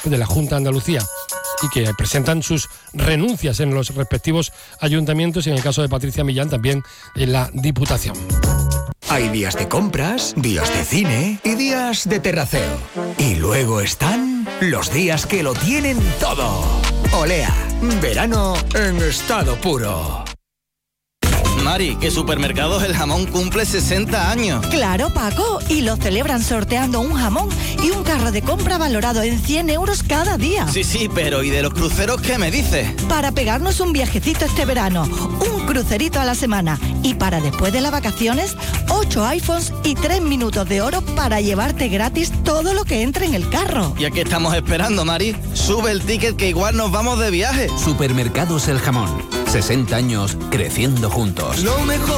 de la Junta de Andalucía y que presentan sus renuncias en los respectivos ayuntamientos y en el caso de Patricia Millán también en la Diputación. Hay días de compras, días de cine y días de terraceo. Y luego están los días que lo tienen todo. Olea, verano en estado puro. Mari, que Supermercados El Jamón cumple 60 años. Claro, Paco, y lo celebran sorteando un jamón y un carro de compra valorado en 100 euros cada día. Sí, pero ¿y de los cruceros qué me dices? Para pegarnos un viajecito este verano, un crucerito a la semana y para después de las vacaciones, 8 iPhones y 3 minutos de oro para llevarte gratis todo lo que entre en el carro. ¿Y a qué estamos esperando, Mari? Sube el ticket que igual nos vamos de viaje. Supermercados El Jamón. 60 años creciendo juntos. Lo mejor.